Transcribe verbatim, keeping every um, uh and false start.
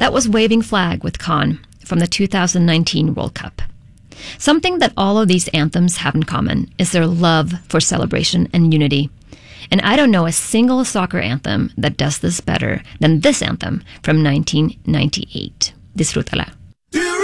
That was Waving Flag with Khan from the two thousand nineteen World Cup. Something that all of these anthems have in common is their love for celebration and unity. And I don't know a single soccer anthem that does this better than this anthem from nineteen ninety-eight. Disfrútala.